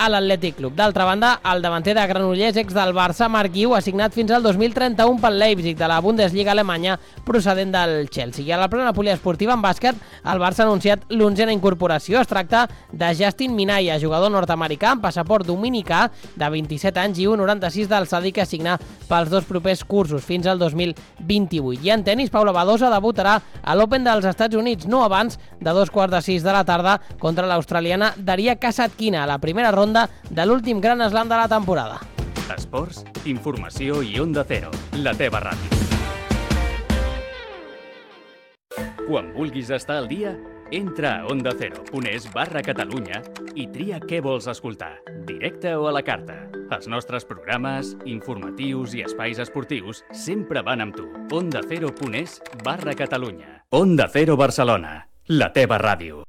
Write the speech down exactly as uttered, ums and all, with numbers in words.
a l'Atlètic Club. D'altra banda, el davanter de Granollers, ex del Barça, Marc Guiu, ha signat fins al dos mil trenta-u pel Leipzig de la Bundesliga alemanya procedent del Chelsea. I a la plana poliesportiva en bàsquet, el Barça ha anunciat l'onzena incorporació. Es tracta de Justin Minaya, jugador nord-americà amb passaport dominicà de vint-i-set anys i un coma noranta-sis d'alçada i que signa pels dos propers cursos fins al dos mil vint-i-vuit. I en tenis, Paula Badosa debutarà a l'Open dels Estats Units, no abans de dos quarts de sis de la tarda contra l'australiana Daria Kasatkina, a la primera ronda de l'últim Gran Slam de la temporada. Esports, informació i Onda Cero, la teva ràdio. Quan vulguis estar al dia, entra a onda cero punt es barra Catalunya i tria què vols escoltar, directe o a la carta. Els nostres programes, informatius i espais esportius sempre van amb tu. onda cero punt es barra Catalunya. Onda Cero Barcelona, la teva ràdio.